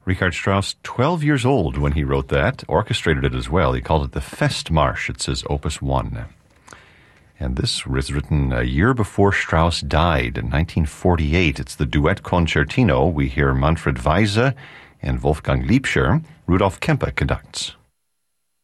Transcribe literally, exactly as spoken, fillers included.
Richard Strauss, twelve years old when he wrote that, orchestrated it as well. He called it the Festmarsch. It's his Opus one. And this was written a year before Strauss died in nineteen forty-eight. It's the duet concertino. We hear Manfred Weise and Wolfgang Liebscher. Rudolf Kempe conducts.